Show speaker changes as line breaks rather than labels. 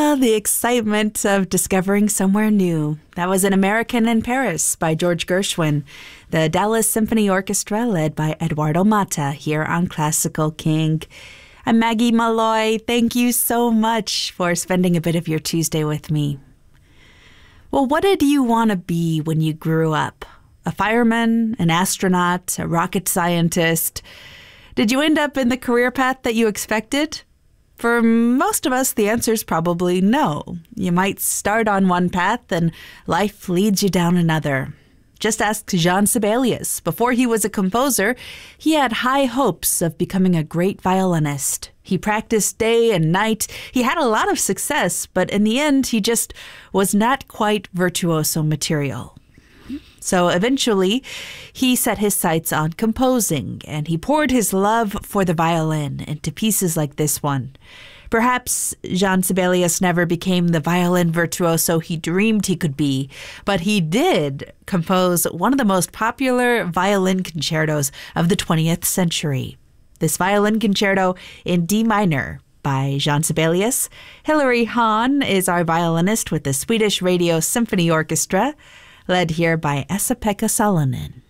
Ah, the excitement of discovering somewhere new. That was An American in Paris by George Gershwin, the Dallas Symphony Orchestra led by Eduardo Mata here on Classical King. I'm Maggie Malloy. Thank you so much for spending a bit of your Tuesday with me. Well, what did you want to be when you grew up? A fireman, an astronaut, a rocket scientist? Did you end up in the career path that you expected? For most of us, the answer is probably no. You might start on one path and life leads you down another. Just ask Jean Sibelius. Before he was a composer, he had high hopes of becoming a great violinist. He practiced day and night. He had a lot of success, but in the end, he just was not quite virtuoso material. So eventually, he set his sights on composing, and he poured his love for the violin into pieces like this one. Perhaps Jean Sibelius never became the violin virtuoso he dreamed he could be, but he did compose one of the most popular violin concertos of the 20th century. This violin concerto in D minor by Jean Sibelius. Hilary Hahn is our violinist with the Swedish Radio Symphony Orchestra, led here by Esa-Pekka Salonen.